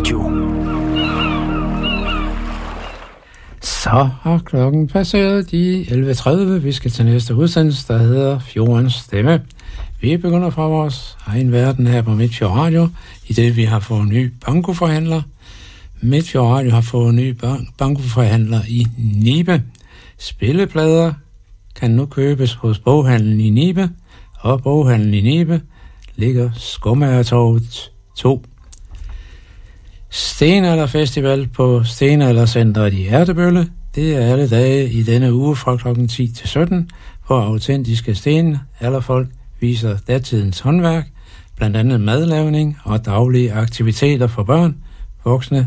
Radio. Så har klokken passeret de 11.30. Vi skal til næste udsendelse, der hedder Fjordens Stemme. Vi begynder fra vores egen verden her på Midtfjord Radio, i det vi har fået ny bankoforhandler. Midtfjord Radio har fået ny bankoforhandler i Nibe. Spilleplader kan nu købes hos boghandlen i Nibe, og boghandlen i Nibe ligger Skomagertorvet 2. Stenalderfestival på Stenaldercentret i Ertebølle. Det er alle dage i denne uge fra kl. 10 til 17, hvor autentiske stenalderfolk viser datidens håndværk, blandt andet madlavning og daglige aktiviteter for børn, voksne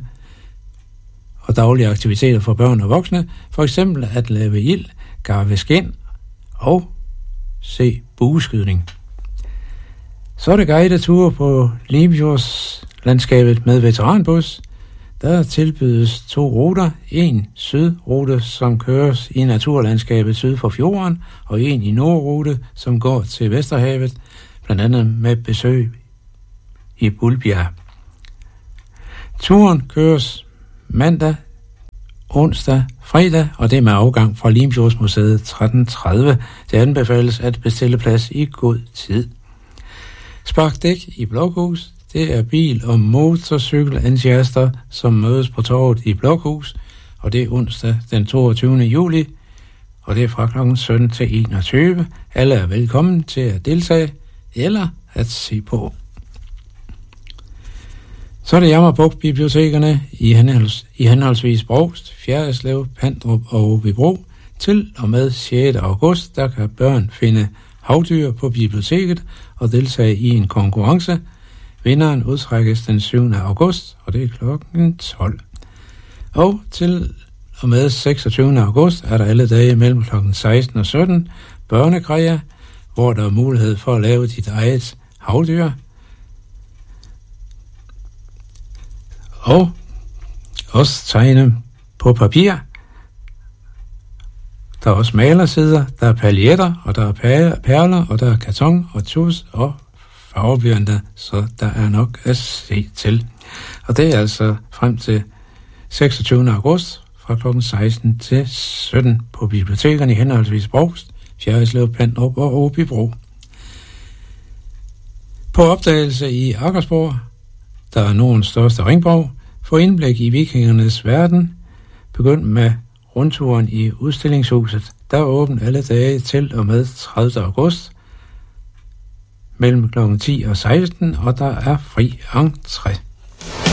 og voksne, for eksempel at lave ild, garve skind og se bueskydning. Så er det guideture på Limfjordslandskabet med veteranbus. Der tilbydes 2 ruter. En sydrute, som køres i naturlandskabet syd for fjorden, og en i nordrute, som går til Vesterhavet, blandt andet med besøg i Bulbjerg. Turen køres mandag, onsdag, fredag, og det er med afgang fra Limfjordsmuseet 13.30. Det anbefales at bestille plads i god tid. Sparkdæk i Blokhus. Det er bil- og motorcykelentusiaster, som mødes på torvet i Blokhus, og det er onsdag den 22. juli, og det er fra kl. 17 til 21. Alle er velkommen til at deltage eller at se på. Så er det Jammerbuk-bibliotekerne i henholdsvis Brovst, Fjerritslev, Pandrup og Åbybro. Til og med 6. august, der kan børn finde havdyr på biblioteket og deltage i en konkurrence. Vinderen udtrækkes den 7. august, og det er klokken 12. Og til og med 26. august er der alle dage mellem klokken 16 og 17 børnekreja, hvor der er mulighed for at lave dit eget havdyr. Og også tegne på papir. Der er også malersider, der er paljetter, og der er perler, og der er karton og tus og farveblyanter, så der er nok at se til. Og det er altså frem til 26. august fra kl. 16 til 17 på bibliotekerne i henholdsvis Brovst, Fjerritslev, Pandrup og Åbybro. På opdagelse i Aggersborg, der er Nordens største ringborg, få indblik i vikingernes verden, begynd med rundturen i udstillingshuset. Der er åbent alle dage til og med 30. august mellem kl. 10 og 16, og der er fri entré.